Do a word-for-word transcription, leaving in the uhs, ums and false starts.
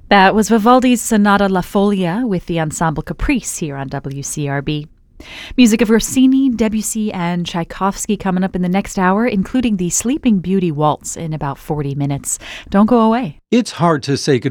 That was Vivaldi's Sonata La Folia with the Ensemble Caprice here on W C R B. Music of Rossini, Debussy, and Tchaikovsky coming up in the next hour, including the Sleeping Beauty Waltz in about forty minutes. Don't go away. It's hard to say goodbye